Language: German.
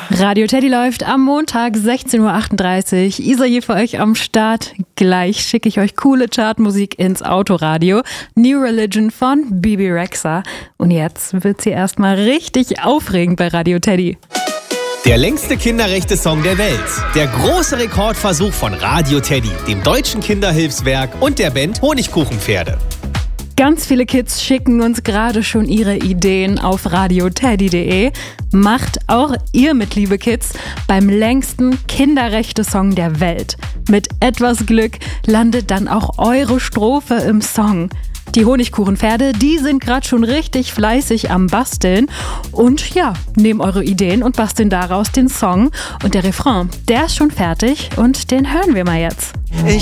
Radio Teddy läuft am Montag 16.38 Uhr. Isa hier für euch am Start. Gleich schicke ich euch coole Chartmusik ins Autoradio. New Religion von Bebe Rexha. Und jetzt wird's hier erstmal richtig aufregend bei Radio Teddy. Der längste Kinderrechte-Song der Welt. Der große Rekordversuch von Radio Teddy, dem deutschen Kinderhilfswerk und der Band Honigkuchenpferde. Ganz viele Kids schicken uns gerade schon ihre Ideen auf radioteddy.de. Macht auch ihr mit, liebe Kids, beim längsten Kinderrechte-Song der Welt. Mit etwas Glück landet dann auch eure Strophe im Song. Die Honigkuchenpferde, die sind gerade schon richtig fleißig am Basteln und ja, nehmen eure Ideen und basteln daraus den Song. Und der Refrain, der ist schon fertig und den hören wir mal jetzt.